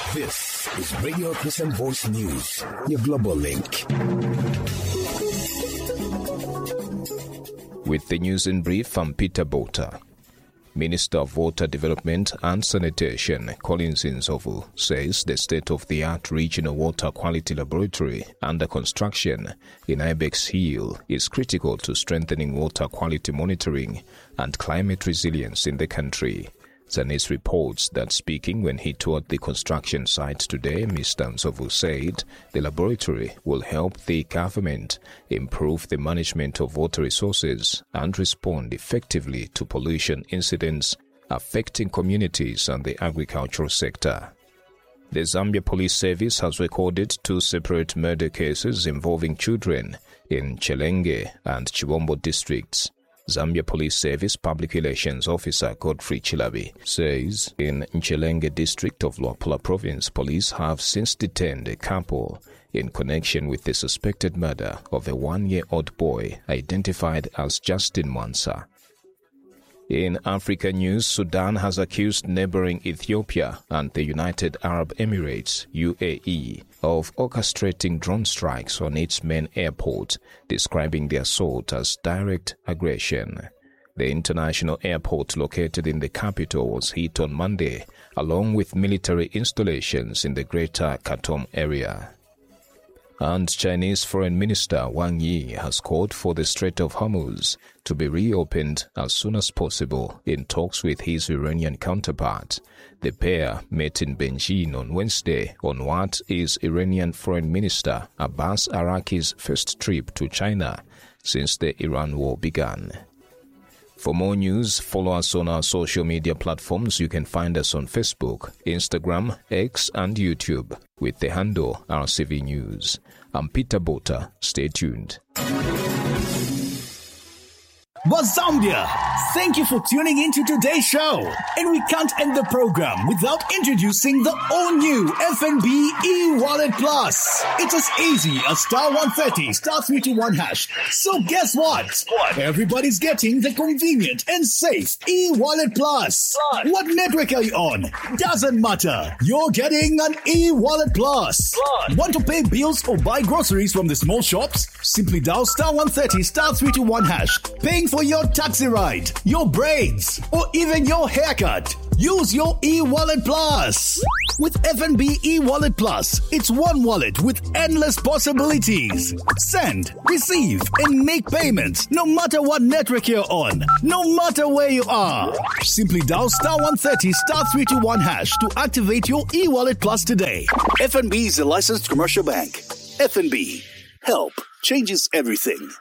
This is Radio Christian Voice News, your global link. With the news in brief, I'm Peter Bota. Minister of Water Development and Sanitation, Collins Nzovu, says the state-of-the-art regional water quality laboratory under construction in Ibex Hill is critical to strengthening water quality monitoring and climate resilience in the country. Zanis reports that speaking when he toured the construction site today, Mr. Nzovu said the laboratory will help the government improve the management of water resources and respond effectively to pollution incidents affecting communities and the agricultural sector. The Zambia Police Service has recorded 2 separate murder cases involving children in Chilenge and Chiwombo districts. Zambia Police Service Public Relations Officer Godfrey Chilabi says in Chilenge district of Luapula Province, police have since detained a couple in connection with the suspected murder of a 1-year-old boy identified as Justin Mwansa. In Africa news, Sudan has accused neighboring Ethiopia and the United Arab Emirates, UAE, of orchestrating drone strikes on its main airport, describing the assault as direct aggression. The international airport located in the capital was hit on Monday, along with military installations in the greater Khartoum area. And Chinese Foreign Minister Wang Yi has called for the Strait of Hormuz to be reopened as soon as possible in talks with his Iranian counterpart. The pair met in Beijing on Wednesday on what is Iranian Foreign Minister Abbas Araki's first trip to China since the Iran war began. For more news, follow us on our social media platforms. You can find us on Facebook, Instagram, X, and YouTube with the handle RCV News. I'm Peter Bota. Stay tuned. Zambia, thank you for tuning into today's show. And we can't end the program without introducing the all-new FNB eWallet Plus. It's as easy as *130 *321 hash. So guess what? Everybody's getting the convenient and safe eWallet Plus. What network are you on? Doesn't matter. You're getting an eWallet Plus. Want to pay bills or buy groceries from the small shops? Simply dial *130 *321 hash. Paying for your taxi ride, your braids, or even your haircut. Use your eWallet Plus. With FNB eWallet Plus, it's one wallet with endless possibilities. Send, receive, and make payments no matter what network you're on, no matter where you are. Simply dial *130 *321 hash to activate your eWallet Plus today. FNB is a licensed commercial bank. FNB. Help changes everything.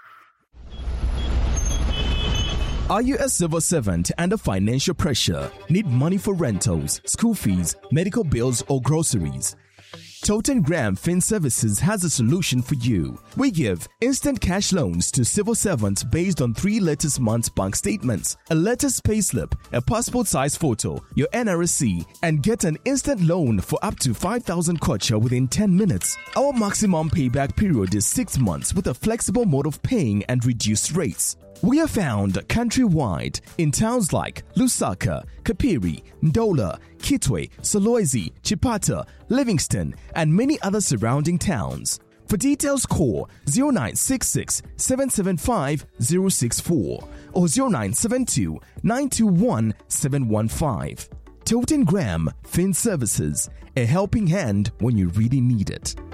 Are you a civil servant under financial pressure? Need money for rentals, school fees, medical bills, or groceries? Toten Graham Fin Services has a solution for you. We give instant cash loans to civil servants based on 3 latest months' bank statements, a latest payslip, a passport-size photo, your NRSC, and get an instant loan for up to 5,000 kwacha within 10 minutes. Our maximum payback period is 6 months with a flexible mode of paying and reduced rates. We are found countrywide in towns like Lusaka, Kapiri, Ndola, Kitwe, Solwezi, Chipata, Livingston, and many other surrounding towns. For details, call 0966 775 064 or 0972 921 715. Toten Graham Fin Services, a helping hand when you really need it.